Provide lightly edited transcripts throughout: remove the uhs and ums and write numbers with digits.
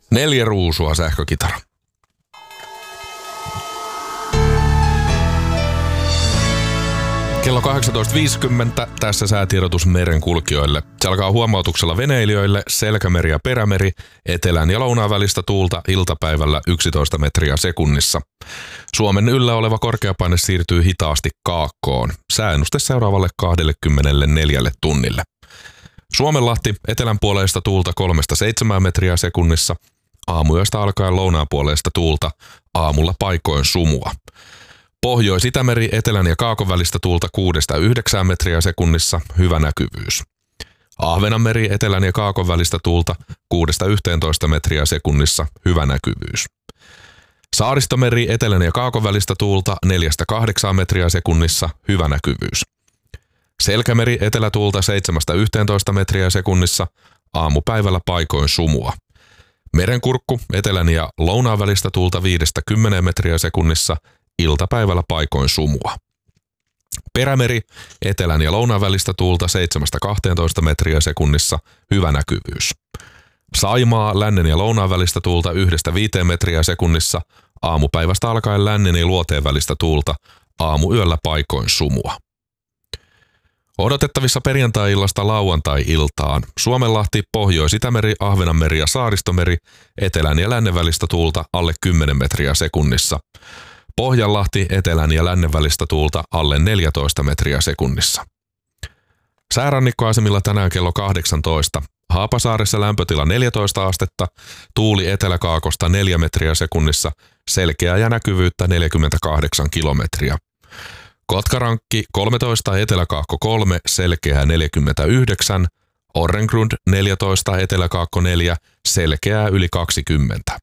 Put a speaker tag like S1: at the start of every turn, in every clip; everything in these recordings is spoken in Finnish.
S1: 4 ruusua sähkökitara. Kello 18.50 tässä säätiedotus merenkulkijoille. Se alkaa huomautuksella veneilijöille, selkämeri ja perämeri, etelän ja lounaan välistä tuulta iltapäivällä 11 metriä sekunnissa. Suomen yllä oleva korkeapaine siirtyy hitaasti kaakkoon. Sääennuste seuraavalle 24 tunnille. Suomenlahti etelän puoleista tuulta 3-7 metriä sekunnissa. Aamuyöstä alkaen lounaan puoleista tuulta, aamulla paikoin sumua. Pohjois-Itämeri etelän ja kaakon välistä tuulta 6-9 metriä sekunnissa, hyvä näkyvyys. Ahvenanmeri etelän ja kaakon välistä tuulta 6-11 metriä sekunnissa, hyvä näkyvyys. Saaristomeri etelän ja kaakon välistä tuulta 4-8 metriä sekunnissa, hyvä näkyvyys. Selkämeri etelätuulta 7-11 metriä sekunnissa, aamupäivällä paikoin sumua. Merenkurkku etelän ja lounaan välistä tuulta 5-10 metriä sekunnissa, iltapäivällä paikoin sumua. Perämeri etelän ja lounaan välistä tuulta 7-12 metriä sekunnissa, hyvä näkyvyys. Saimaa lännen ja lounaan välistä tuulta 1-5 metriä sekunnissa, aamupäivästä alkaen lännen ja luoteen välistä tuulta, aamuyöllä paikoin sumua. Odotettavissa perjantai-illasta lauantai-iltaan Suomenlahti, Pohjois-Itämeri, Ahvenanmeri ja Saaristomeri etelän ja lännen välistä tuulta alle 10 metriä sekunnissa. Pohjanlahti etelän ja lännen välistä tuulta alle 14 metriä sekunnissa. Säärannikkoasemilla tänään kello 18. Haapasaaressa lämpötila 14 astetta, tuuli eteläkaakosta 4 metriä sekunnissa, selkeää ja näkyvyyttä 48 kilometriä. Kotkarankki 13, eteläkaakko 3, selkeää 49, Orrengrund 14, eteläkaakko 4, selkeää yli 20.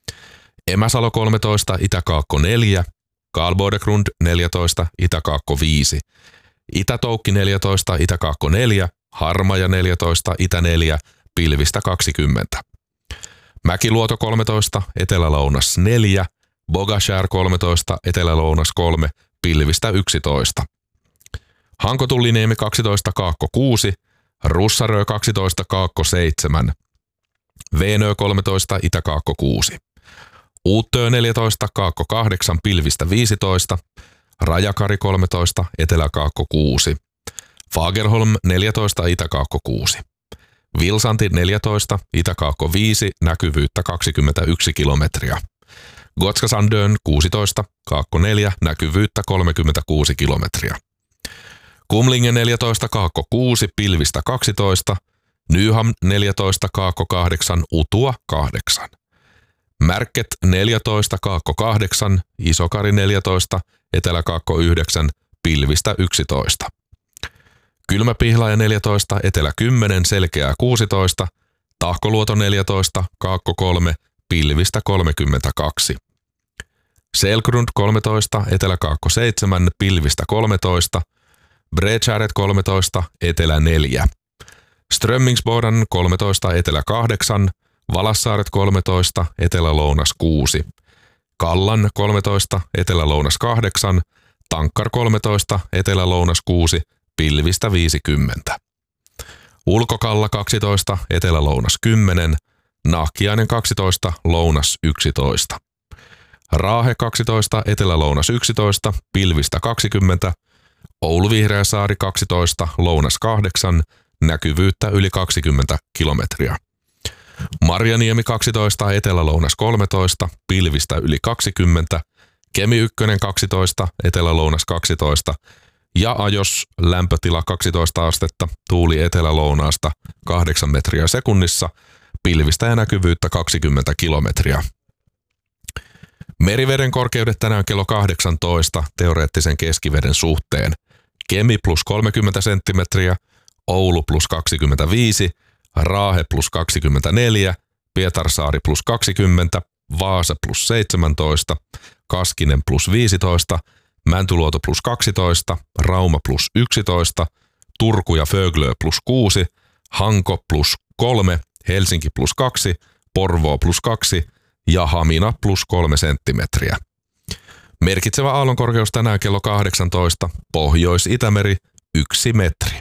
S1: Emäsalo 13, itäkaakko 4, Karlbodegrund 14, itäkaakko 5, Itätoukki 14, itäkaakko 4, Harmaja 14, itä 4, pilvistä 20. Mäkiluoto 13, etelälounas 4, Bogashär 13, etelälounas 3, pilvistä 11. Hankotulliniemi 12, kaakko 6, Russarö 12, kaakko 7, Veenö 13, itäkaakko 6. Uuttöö 14, kaakko 8, pilvistä 15, Rajakari 13, eteläkaakko 6, Fagerholm 14, itäkaakko 6, Vilsanti 14, itäkaakko 5, näkyvyyttä 21 kilometriä, Gotskasandön 16, kaakko 4, näkyvyyttä 36 kilometriä, Kumlinge 14, kaakko 6, pilvistä 12, Nyham 14, kaakko 8, Utua 8. Märket 14, kaakko 8, Isokari 14, eteläkaakko 9, pilvistä 11. Kylmäpihlaja 14, etelä 10, selkeää 16, Tahkoluoto 14, kaakko 3, pilvistä 32. Selgrund 13, eteläkaakko 7, pilvistä 13, Bredskäret 13, etelä 4. Strömmingsboden 13, etelä 8, Valassaaret 13, etelä-lounas 6, Kallan 13, etelä-lounas 8, Tankkar 13, etelä-lounas 6, pilvistä 50. Ulkokalla 12, etelä-lounas 10, Nahkiainen 12, lounas 11. Raahe 12, etelä-lounas 11, pilvistä 20, Oulu-Vihreäsaari 12, lounas 8, näkyvyyttä yli 20 kilometriä. Marjaniemi 12, etelä-lounas 13, pilvistä yli 20, Kemi 1 12, etelä-lounas 12 ja Ajos lämpötila 12 astetta, tuuli etelä-lounaasta 8 metriä sekunnissa, pilvistä ja näkyvyyttä 20 kilometriä. Meriveden korkeudet tänään kello 18 teoreettisen keskiveden suhteen. Kemi plus 30 senttimetriä, Oulu plus 25, Raahe plus 24, Pietarsaari plus 20, Vaasa plus 17, Kaskinen plus 15, Mäntyluoto plus 12, Rauma plus 11, Turku ja Föglö plus 6, Hanko plus 3, Helsinki plus 2, Porvoo plus 2 ja Hamina plus 3 senttimetriä. Merkitsevä aallonkorkeus tänään kello 18, Pohjois-Itämeri 1 metri.